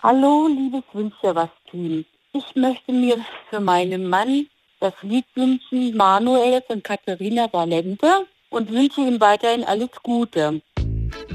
Hallo, liebes Wünsche-was-Team. Ich möchte mir für meinen Mann das Lied wünschen, Manuel von Katharina Valente, und wünsche ihm weiterhin alles Gute.